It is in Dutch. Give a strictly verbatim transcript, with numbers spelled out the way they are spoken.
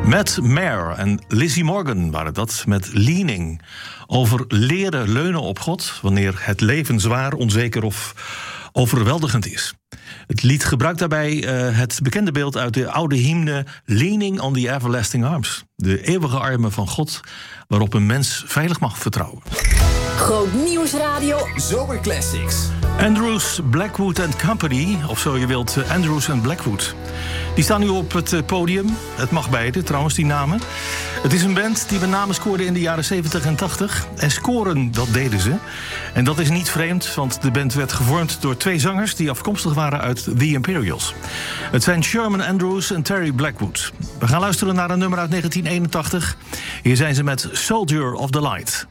Matt Maher en Lizzie Morgan waren dat met Leaning. Over leren leunen op God wanneer het leven zwaar, onzeker of overweldigend is. Het lied gebruikt daarbij uh, het bekende beeld uit de oude hymne Leaning on the Everlasting Arms. De eeuwige armen van God waarop een mens veilig mag vertrouwen. Groot Nieuwsradio Zomer Classics. Andrews, Blackwood and Company, of zo je wilt, Andrews and Blackwood. Die staan nu op het podium. Het mag beide, trouwens, die namen. Het is een band die met name scoorde in de jaren zeventig en tachtig. En scoren, dat deden ze. En dat is niet vreemd, want de band werd gevormd door twee zangers die afkomstig waren uit The Imperials. Het zijn Sherman Andrews en Terry Blackwood. We gaan luisteren naar een nummer uit negentien eenentachtig. Hier zijn ze met Soldier of the Light.